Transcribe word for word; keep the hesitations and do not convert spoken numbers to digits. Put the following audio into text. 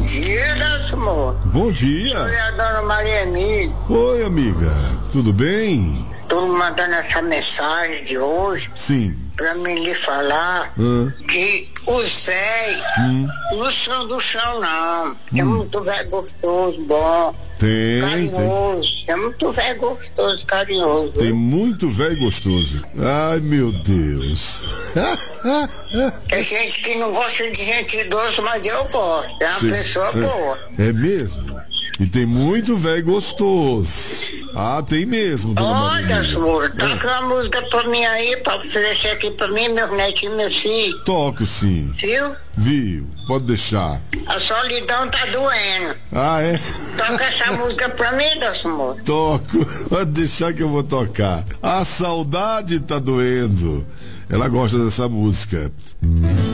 dia, Dasmo. Bom dia. Sou a dona Maria Emília. Oi, amiga. Tudo bem? Tô mandando essa mensagem de hoje. Sim. Pra mim lhe falar Hum. que os velhos Hum. não são do chão, não. É Hum. muito velho gostoso, bom. Tem, tem. Carinhoso. É muito velho gostoso, carinhoso. Tem muito velho gostoso. Ai, meu Deus. Tem gente que não gosta de gente idosa, mas eu gosto. É uma Sim. pessoa boa. É mesmo? E tem muito velho gostoso. Ah, tem mesmo, dona Olha, Maria. senhora, toca uma música pra mim aí, pra oferecer aqui pra mim, meus netinhos, meus filhos. Toco sim. Viu? Viu? Pode deixar. A solidão tá doendo. Ah, é? Toca essa música pra mim, Dasmo. Toco. Pode deixar que eu vou tocar. A saudade tá doendo. Ela gosta dessa música.